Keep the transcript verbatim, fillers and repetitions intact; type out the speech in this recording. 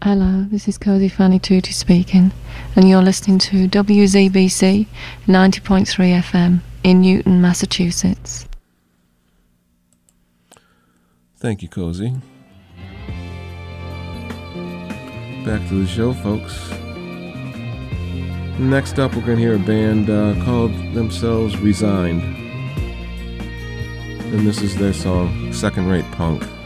Hello, this is Cozy Fanny Tootie speaking, and you're listening to W Z B C ninety point three F M in Newton, Massachusetts. Thank you, Cozy. Back to the show, folks. Next up, we're going to hear a band uh, called themselves Resigned. And this is their song, Second Rate Punk.